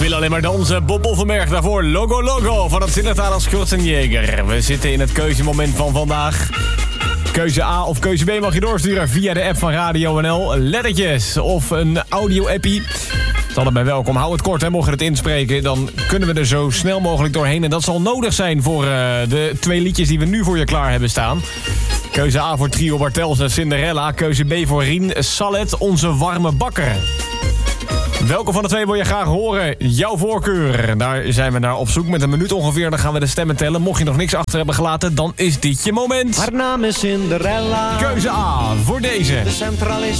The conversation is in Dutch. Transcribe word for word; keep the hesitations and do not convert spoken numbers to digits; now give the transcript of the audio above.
wil alleen maar dansen. Bob Boffelberg daarvoor. Logo Logo van het Zillertaler Schwarzenegger. We zitten in het keuzemoment van vandaag. Keuze A of keuze B mag je doorsturen via de app van Radio N L. Lettertjes of een audio-appie. Het is allebei welkom. Hou het kort, hè. Mocht je het inspreken, dan kunnen we er zo snel mogelijk doorheen. En dat zal nodig zijn voor uh, de twee liedjes die we nu voor je klaar hebben staan. Keuze A voor Trio Bartels en Cinderella. Keuze B voor Rien Sallet, onze warme bakker. Welke van de twee wil je graag horen? Jouw voorkeur. Daar zijn we naar op zoek. Met een minuut ongeveer, dan gaan we de stemmen tellen. Mocht je nog niks achter hebben gelaten, dan is dit je moment. Haar naam is Cinderella. Keuze A voor deze. De centralist.